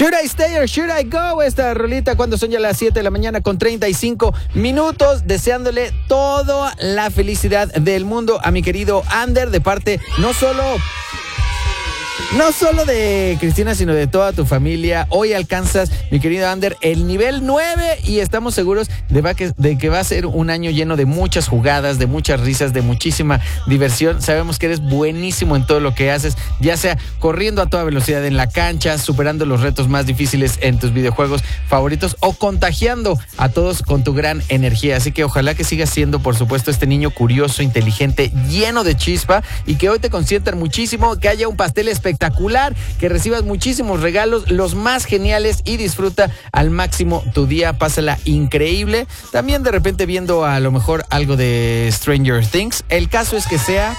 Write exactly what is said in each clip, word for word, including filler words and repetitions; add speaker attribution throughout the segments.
Speaker 1: Should I Stay or Should I Go? Esta rolita cuando son ya las siete de la mañana con treinta y cinco minutos, deseándole toda la felicidad del mundo a mi querido Ander, de parte no solo... No solo de Cristina, sino de toda tu familia. Hoy alcanzas, mi querido Ander, el nivel nueve y estamos seguros de, va que, de que va a ser un año lleno de muchas jugadas, de muchas risas, de muchísima diversión. Sabemos que eres buenísimo en todo lo que haces, ya sea corriendo a toda velocidad en la cancha, superando los retos más difíciles en tus videojuegos favoritos o contagiando a todos con tu gran energía. Así que ojalá que sigas siendo, por supuesto, este niño curioso, inteligente, lleno de chispa y que hoy te consientan muchísimo, que haya un pastel espectacular, que recibas muchísimos regalos, los más geniales, y disfruta al máximo tu día, pásala increíble. También de repente viendo a lo mejor algo de Stranger Things. El caso es que sea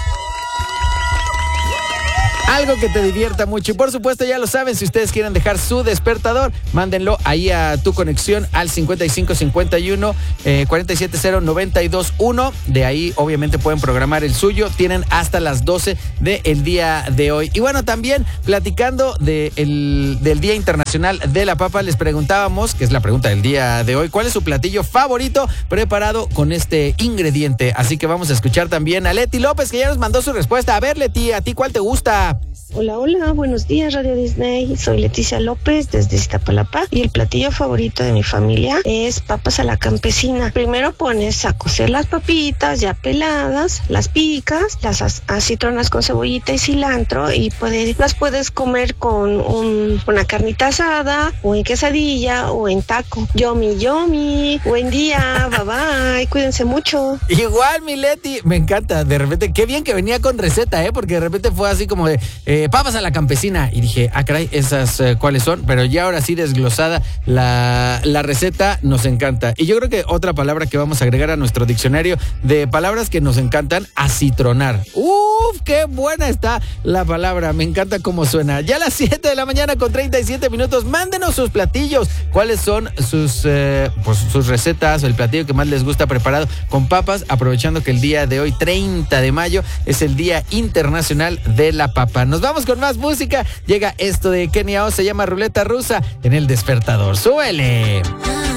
Speaker 1: algo que te divierta mucho. Y por supuesto, ya lo saben, si ustedes quieren dejar su despertador, mándenlo ahí a tu conexión al cincuenta y cinco cincuenta y uno cuarenta y siete cero noventa y dos uno. De ahí obviamente pueden programar el suyo. Tienen hasta las doce del día de hoy. Y bueno, también platicando de el, del Día Internacional de la Papa, les preguntábamos, que es la pregunta del día de hoy, ¿cuál es su platillo favorito preparado con este ingrediente? Así que vamos a escuchar también a Leti López, que ya nos mandó su respuesta. A ver, Leti, ¿a ti cuál te gusta?
Speaker 2: Hola, hola, buenos días, Radio Disney. Soy Leticia López desde Iztapalapa y el platillo favorito de mi familia es papas a la campesina. Primero pones a cocer las papitas ya peladas, las picas, las as- acitronas con cebollita y cilantro y puedes, las puedes comer con un, una carnita asada o en quesadilla o en taco. Yomi, yomi. Buen día, bye bye, cuídense mucho.
Speaker 1: Igual, mi Leti, me encanta. De repente, qué bien que venía con receta, ¿eh? Porque de repente fue así como de... Eh, papas a la campesina y dije, ah caray, esas uh, cuáles son, pero ya ahora sí desglosada la, la receta, nos encanta. Y yo creo que otra palabra que vamos a agregar a nuestro diccionario de palabras que nos encantan, acitronar. Uf, qué buena está la palabra, me encanta cómo suena. Ya a las siete de la mañana con treinta y siete minutos, mándenos sus platillos, cuáles son sus eh, pues sus recetas o el platillo que más les gusta preparado con papas, aprovechando que el día de hoy, treinta de mayo, es el Día Internacional de la Papa. Nos vamos con más música. Llega esto de Kenia O, se llama Ruleta Rusa en El Despertador. ¡Súbele!